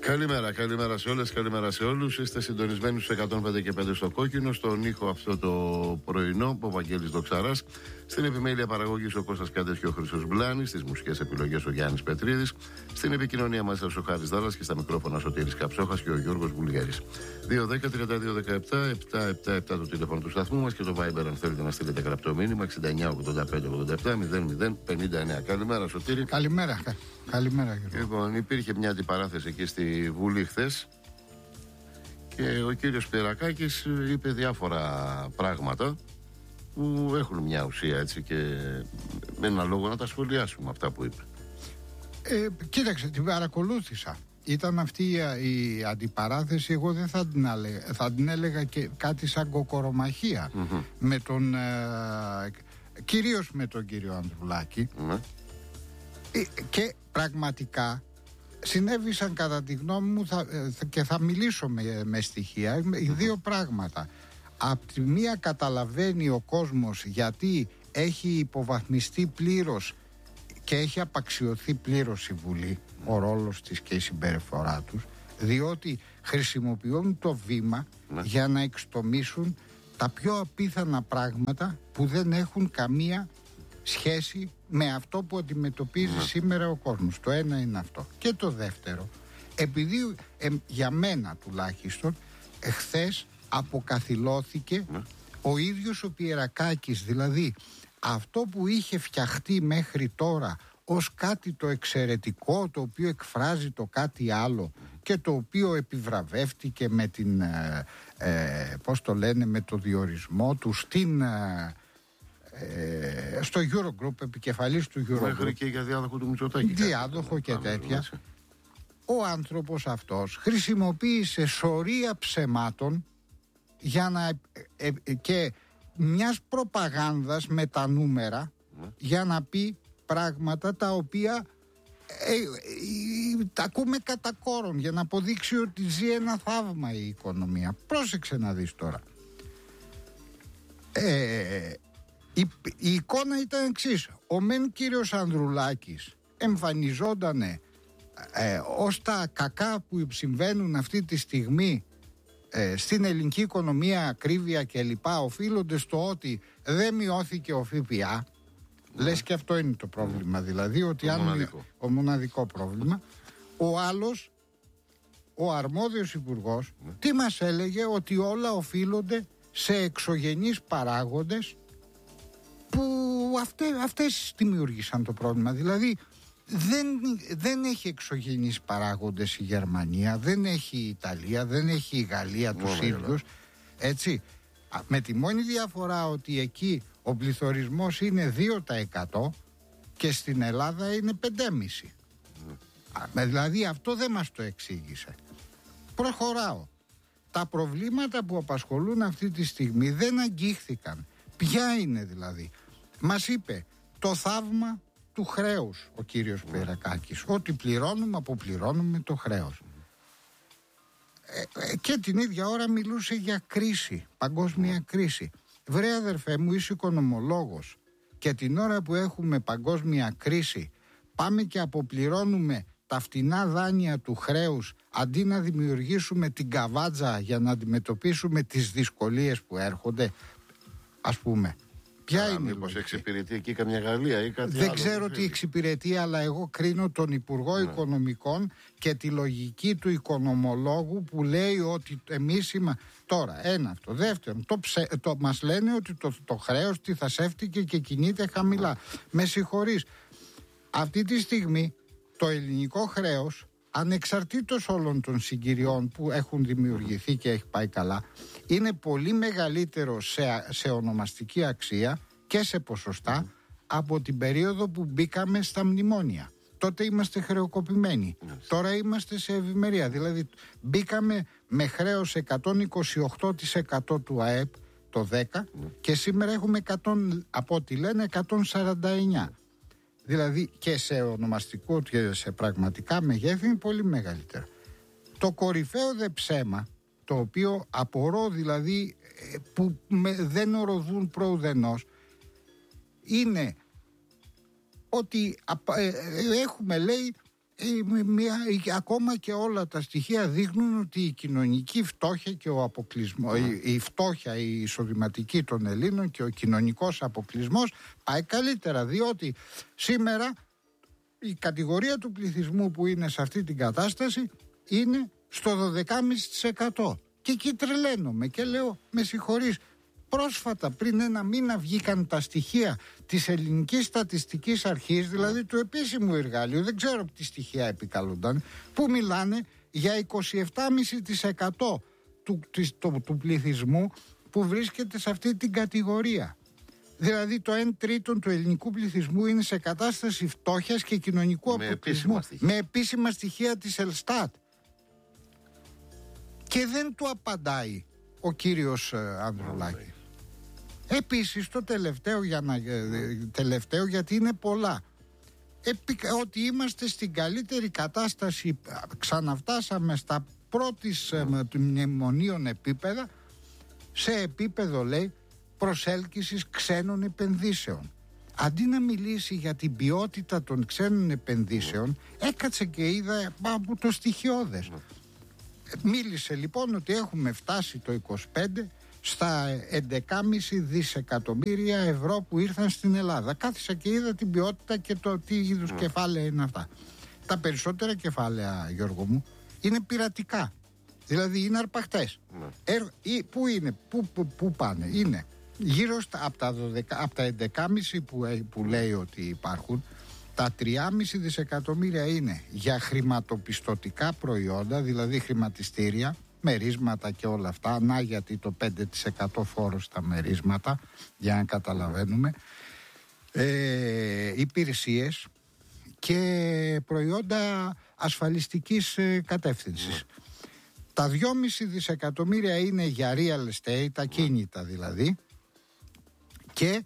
Καλημέρα σε όλες, καλημέρα σε όλους. Είστε συντονισμένοι στους 105 και 5 στο κόκκινο. Στον ήχο αυτό το πρωινό, ο Βαγγέλης Δοξαράς. Στην επιμέλεια παραγωγής ο Κώστας Κάντες και ο Χρήστος Μπλάνης. Στις μουσικές επιλογές ο Γιάννης Πετρίδης. Στην επικοινωνία μας ο Χάρης Δάλλας και στα μικρόφωνα Σωτήρης Καψόχας και ο Γιώργος Βουλγέρης. 2-10-32-17-777 το τηλέφωνο του σταθμού μας και το Viber αν θέλετε να στείλετε γραπτό μήνυμα 69-85-87-00-59. Καλημέρα Σωτήρη. Καλημέρα Γιώργο. Λοιπόν, υπήρχε μια αντιπαράθεση εκεί στη Βουλή χθες και ο κύριος Πυρακάκης είπε διάφορα πράγματα που έχουν μια ουσία, έτσι, και με ένα λόγο να τα σχολιάσουμε αυτά που είπε. Κοίταξε, την παρακολούθησα. Ήταν αυτή η αντιπαράθεση. Εγώ δεν θα την έλεγα και κάτι σαν κοκορομαχία με τον κυρίως με τον κύριο Ανδρουλάκη. Και πραγματικά συνέβησαν, κατά τη γνώμη μου, και θα μιλήσω με στοιχεία, δύο πράγματα. Απ' τη μία καταλαβαίνει ο κόσμος γιατί έχει υποβαθμιστεί πλήρως και έχει απαξιωθεί πλήρως η Βουλή, ο ρόλος της και η συμπεριφορά τους, διότι χρησιμοποιούν το βήμα για να εξτομίσουν τα πιο απίθανα πράγματα που δεν έχουν καμία σχέση με αυτό που αντιμετωπίζει σήμερα ο κόσμος. Το ένα είναι αυτό. Και το δεύτερο, επειδή για μένα τουλάχιστον εχθές αποκαθιλώθηκε ο ίδιος ο Πυρακάκης, δηλαδή αυτό που είχε φτιαχτεί μέχρι τώρα ως κάτι το εξαιρετικό, το οποίο εκφράζει το κάτι άλλο και το οποίο επιβραβεύτηκε με την με το διορισμό του στο Eurogroup, επικεφαλής του Eurogroup. Μέχρι και για διάδοχο του Μητσοτάκη. Διάδοχο και τέτοια. Ο άνθρωπος αυτός χρησιμοποίησε σωρία ψεμάτων για να, και μιας προπαγάνδας με τα νούμερα για να πει πράγματα τα οποία τα ακούμε κατά κόρον, για να αποδείξει ότι ζει ένα θαύμα η οικονομία. Πρόσεξε να δεις τώρα. Η εικόνα ήταν εξής. Ο μεν κύριος Ανδρουλάκης εμφανιζόταν ως τα κακά που συμβαίνουν αυτή τη στιγμή στην ελληνική οικονομία, ακρίβεια κλπ, οφείλονται στο ότι δεν μειώθηκε ο ΦΠΑ. Λες και αυτό είναι το πρόβλημα, δηλαδή ότι ο μοναδικό πρόβλημα. Ο άλλος, ο αρμόδιος υπουργός, τι μας έλεγε? Ότι όλα οφείλονται σε εξωγενείς παράγοντες που αυτές δημιούργησαν το πρόβλημα. Δηλαδή δεν έχει εξωγενείς παράγοντες η Γερμανία, δεν έχει η Ιταλία, δεν έχει η Γαλλία τους ίδιους, έτσι, με τη μόνη διαφορά ότι εκεί ο πληθωρισμός είναι 2% και στην Ελλάδα είναι 5,5%. Δηλαδή αυτό δεν μας το εξήγησε. Προχωράω. Τα προβλήματα που απασχολούν αυτή τη στιγμή δεν αγγίχθηκαν. Ποια είναι δηλαδή? Μας είπε το θαύμα του χρέους ο κύριος Πυρακάκης, ότι αποπληρώνουμε το χρέος. Και την ίδια ώρα μιλούσε για κρίση, παγκόσμια κρίση. Βρε αδερφέ μου, είσαι οικονομολόγος και την ώρα που έχουμε παγκόσμια κρίση πάμε και αποπληρώνουμε τα φτηνά δάνεια του χρέους αντί να δημιουργήσουμε την καβάτζα για να αντιμετωπίσουμε τις δυσκολίες που έρχονται, ας πούμε. Ποια είναι μήπως εξυπηρετεί εκεί καμιά Γαλλία ή κάτι άλλο? Δεν ξέρω τι εξυπηρετεί, αλλά εγώ κρίνω τον Υπουργό Οικονομικών και τη λογική του οικονομολόγου που λέει ότι εμείς είμαστε. Τώρα, ένα αυτό. Δεύτερον, μας λένε ότι το χρέος τυθασεύτηκε και κινείται χαμηλά. Με συγχωρείς. Αυτή τη στιγμή το ελληνικό χρέος, ανεξαρτήτως όλων των συγκυριών που έχουν δημιουργηθεί και έχει πάει καλά, είναι πολύ μεγαλύτερο σε ονομαστική αξία και σε ποσοστά από την περίοδο που μπήκαμε στα μνημόνια. Τότε είμαστε χρεοκοπημένοι. Τώρα είμαστε σε ευημερία. Δηλαδή μπήκαμε με χρέος 128% του ΑΕΠ το 10 και σήμερα έχουμε από ό,τι λένε 149%. Δηλαδή και σε ονομαστικό και σε πραγματικά μεγέθη είναι πολύ μεγαλύτερα. Το κορυφαίο δε ψέμα, το οποίο απορώ δηλαδή που δεν οροδούν προουδενός, είναι ότι έχουμε, λέει, ακόμα και όλα τα στοιχεία δείχνουν ότι η κοινωνική φτώχεια και ο αποκλεισμός, η φτώχεια η εισοδηματική των Ελλήνων και ο κοινωνικός αποκλεισμός πάει καλύτερα, διότι σήμερα η κατηγορία του πληθυσμού που είναι σε αυτή την κατάσταση είναι στο 12,5%. Και εκεί τρελαίνομαι και λέω, με συγχωρείς, πρόσφατα πριν ένα μήνα βγήκαν τα στοιχεία της Ελληνικής Στατιστικής Αρχής, δηλαδή του επίσημου εργαλείου, δεν ξέρω τι στοιχεία επικαλούνταν, που μιλάνε για 27,5% του πληθυσμού που βρίσκεται σε αυτή την κατηγορία. Δηλαδή το 1/3 του ελληνικού πληθυσμού είναι σε κατάσταση φτώχειας και κοινωνικού αποκλεισμού, με επίσημα στοιχεία της Ελστάτ. Και δεν του απαντάει ο κύριος Ανδρουλάκης. Επίσης το τελευταίο γιατί είναι πολλά, ότι είμαστε στην καλύτερη κατάσταση, ξαναφτάσαμε στα πρώτης μνημονίων επίπεδα, σε επίπεδο, λέει, προσέλκυσης ξένων επενδύσεων. Αντί να μιλήσει για την ποιότητα των ξένων επενδύσεων, έκατσε και είδα από το στοιχειώδες. Μίλησε λοιπόν ότι έχουμε φτάσει το 25 στα 11,5 δισεκατομμύρια ευρώ που ήρθαν στην Ελλάδα. Κάθισα και είδα την ποιότητα και το τι είδους κεφάλαια είναι αυτά. Τα περισσότερα κεφάλαια, Γιώργο μου, είναι πειρατικά. Δηλαδή είναι αρπαχτές. Πού πάνε? Είναι γύρω από τα 11,5 που λέει ότι υπάρχουν. Τα 3,5 δισεκατομμύρια είναι για χρηματοπιστωτικά προϊόντα, δηλαδή χρηματιστήρια, μερίσματα και όλα αυτά. Να, γιατί το 5% φόρο στα μερίσματα, για να καταλαβαίνουμε. Υπηρεσίες και προϊόντα ασφαλιστικής κατεύθυνσης. Τα 2,5 δισεκατομμύρια είναι για real estate, τα κίνητα δηλαδή, και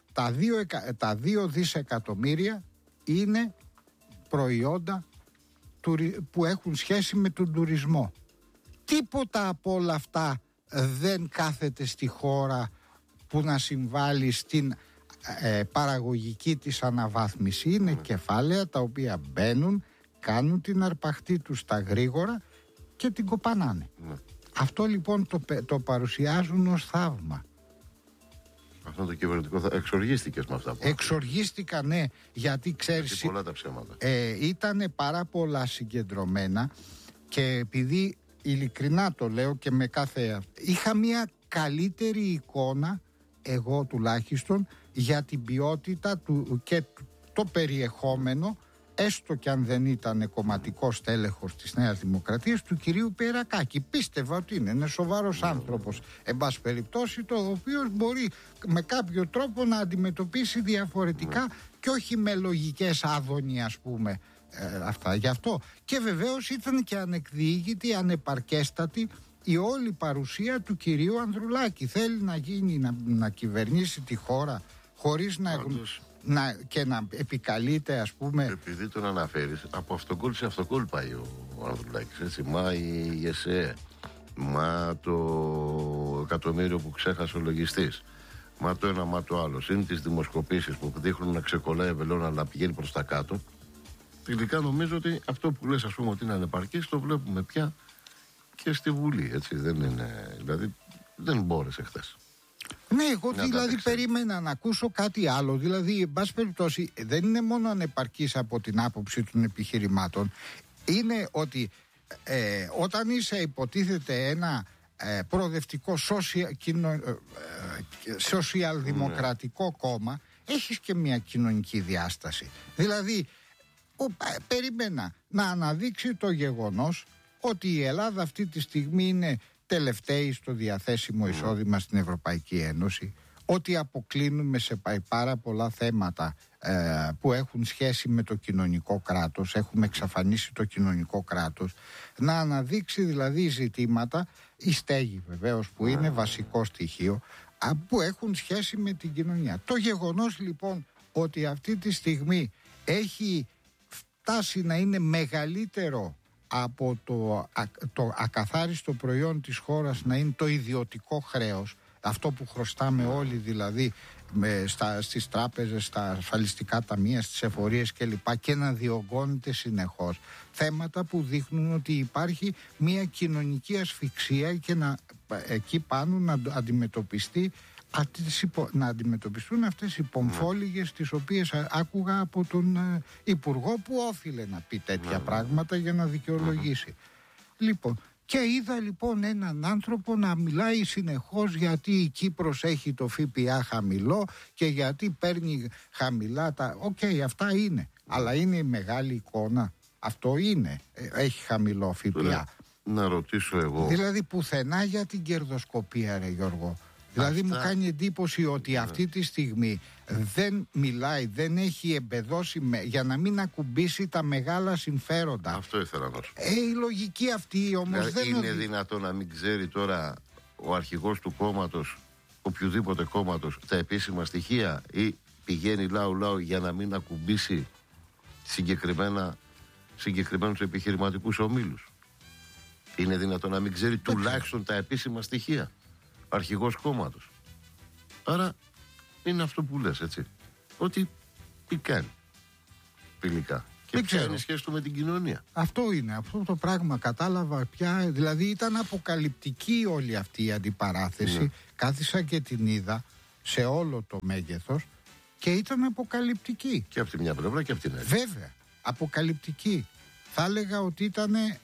τα 2 δισεκατομμύρια είναι προϊόντα που έχουν σχέση με τον τουρισμό. Τίποτα από όλα αυτά δεν κάθεται στη χώρα που να συμβάλλει στην παραγωγική της αναβάθμιση. Είναι κεφάλαια τα οποία μπαίνουν, κάνουν την αρπαχτή τους στα γρήγορα και την κοπανάνε. Αυτό λοιπόν το παρουσιάζουν ως θαύμα. Αυτό το κυβερνητικό εξοργίστηκες με αυτά. Εξοργίστηκα, ναι, γιατί ξέρεις, γιατί πολλά τα ψέματα. Ήτανε πάρα πολλά συγκεντρωμένα και επειδή ειλικρινά το λέω και με κάθε... Είχα μια καλύτερη εικόνα, εγώ τουλάχιστον, για την ποιότητα του και το περιεχόμενο, έστω και αν δεν ήταν κομματικός τέλεχος της Νέας Δημοκρατίας, του κυρίου Περακάκη. Πίστευα ότι είναι ένας σοβαρός άνθρωπος, εν πάση περιπτώσει, το οποίο μπορεί με κάποιο τρόπο να αντιμετωπίσει διαφορετικά και όχι με λογικές άδωνοι, ας πούμε, αυτά. Γι' αυτό και βεβαίως ήταν και ανεκδιήγητη, ανεπαρκέστατη η όλη παρουσία του κυρίου Ανδρουλάκη. Θέλει να γίνει, να κυβερνήσει τη χώρα χωρίς και να επικαλείται, ας πούμε. Επειδή τον αναφέρεις, από αυτοκόλλ σε αυτοκόλλ πάει ο Ανδρουλάκης, έτσι. Μα η ΕΣΕ, μα το εκατομμύριο που ξέχασε ο λογιστής, μα το ένα, μα το άλλο. Είναι τις δημοσκοπήσεις που δείχνουν να ξεκολλάει η βελόνα αλλά πηγαίνει προς τα κάτω. Τελικά νομίζω ότι αυτό που λες, ας πούμε, ότι είναι ανεπαρκής, το βλέπουμε πια και στη Βουλή, έτσι. Δεν είναι, δηλαδή δεν μπόρεσε χθες. Ναι, εγώ δηλαδή περίμενα να ακούσω κάτι άλλο. Δηλαδή, εν πάση περιπτώσει, δεν είναι μόνο ανεπαρκής από την άποψη των επιχειρημάτων. Είναι ότι όταν είσαι, υποτίθεται, ένα προοδευτικό σοσιαλδημοκρατικό κόμμα, έχεις και μια κοινωνική διάσταση. Δηλαδή, περίμενα να αναδείξει το γεγονός ότι η Ελλάδα αυτή τη στιγμή είναι τελευταίοι στο διαθέσιμο εισόδημα στην Ευρωπαϊκή Ένωση, ότι αποκλίνουμε σε πάρα πολλά θέματα που έχουν σχέση με το κοινωνικό κράτος, έχουμε εξαφανίσει το κοινωνικό κράτος, να αναδείξει δηλαδή ζητήματα, η στέγη βεβαίως που είναι βασικό στοιχείο, που έχουν σχέση με την κοινωνία. Το γεγονός λοιπόν ότι αυτή τη στιγμή έχει φτάσει να είναι μεγαλύτερο από το ακαθάριστο προϊόν της χώρας, να είναι το ιδιωτικό χρέος, αυτό που χρωστάμε όλοι δηλαδή, στις τράπεζες, στα ασφαλιστικά ταμεία, στις εφορίες κλπ. Και να διωγγώνεται συνεχώς. Θέματα που δείχνουν ότι υπάρχει μια κοινωνική ασφυξία και εκεί πάνω να αντιμετωπιστούν αυτές οι πομφόλιγες τις οποίες άκουγα από τον Υπουργό, που όφιλε να πει τέτοια πράγματα για να δικαιολογήσει. Λοιπόν, και είδα λοιπόν έναν άνθρωπο να μιλάει συνεχώς γιατί η Κύπρος έχει το ΦΠΑ χαμηλό και γιατί παίρνει χαμηλά τα... αυτά είναι. Αλλά είναι η μεγάλη εικόνα. Αυτό είναι. Έχει χαμηλό ΦΠΑ. Να ρωτήσω εγώ. Δηλαδή πουθενά για την κερδοσκοπία, ρε Γιώργο. Δηλαδή μου κάνει εντύπωση ότι αυτή τη στιγμή δεν μιλάει, δεν έχει εμπεδώσει για να μην ακουμπήσει τα μεγάλα συμφέροντα. Αυτό ήθελα να σου πω. Η λογική αυτή όμως δεν είναι δυνατό να μην ξέρει τώρα ο αρχηγός του κόμματος, οποιοδήποτε κόμματος, τα επίσημα στοιχεία, ή πηγαίνει λαού για να μην ακουμπήσει συγκεκριμένους επιχειρηματικούς ομίλους? Είναι δυνατό να μην ξέρει τουλάχιστον τα επίσημα στοιχεία αρχηγός κόμματος? Άρα είναι αυτό που λες, έτσι, ότι τι κάνει τελικά και ποια είναι η σχέση του με την κοινωνία. Αυτό είναι, αυτό το πράγμα κατάλαβα πια. Δηλαδή ήταν αποκαλυπτική όλη αυτή η αντιπαράθεση. Κάθισα και την είδα σε όλο το μέγεθος και ήταν αποκαλυπτική. Και από τη μια πλευρά και από την άλλη. Βέβαια, αποκαλυπτική. Θα έλεγα ότι ήταν